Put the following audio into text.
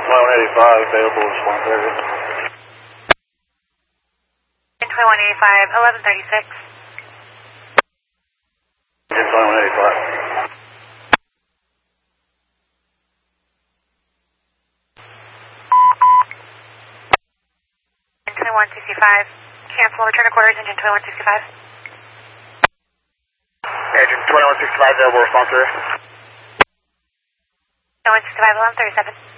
2185 available is 130. 2185, 1136. 2185. 2165. Cancel return of quarters, engine 2165. Engine 2165 available response. 2165, 1137.